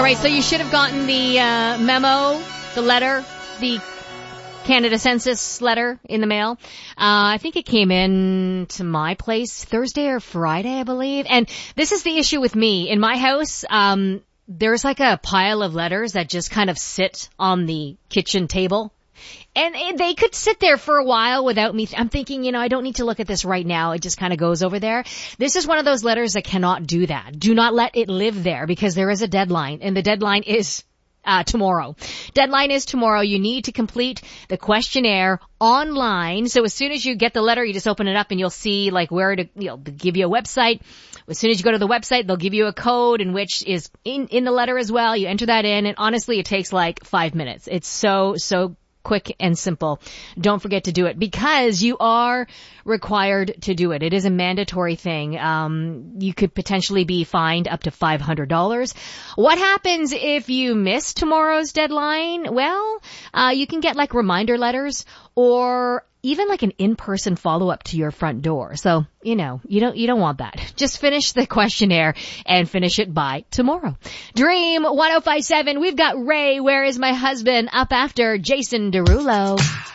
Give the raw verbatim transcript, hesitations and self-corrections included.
All right, so you should have gotten the uh, memo, the letter, the Canada Census letter in the mail. Uh, I think it came in to my place Thursday or Friday, I believe. And this is the issue with me. In my house, um, there's like a pile of letters that just kind of sit on the kitchen table. And they could sit there for a while without me. Th- I'm thinking, you know, I don't need to look at this right now. It just kind of goes over there. This is one of those letters that cannot do that. Do not let it live there because there is a deadline, and the deadline is Uh, tomorrow. Deadline is tomorrow. You need to complete the questionnaire online. So as soon as you get the letter, you just open it up and you'll see like where to, you know, they'll give you a website. As soon as you go to the website, they'll give you a code in which is in, in the letter as well. You enter that in, and honestly, it takes like five minutes. It's so, so quick and simple. Don't forget to do it because you are required to do it. It is a mandatory thing. Um, you could potentially be fined up to five hundred dollars. What happens if you miss tomorrow's deadline? Well, uh, you can get like reminder letters or even like an in-person follow-up to your front door. So, you know, you don't, you don't want that. Just finish the questionnaire and finish it by tomorrow. Dream one oh five point seven. We've got Ray, Where Is My Husband? Up after Jason Derulo.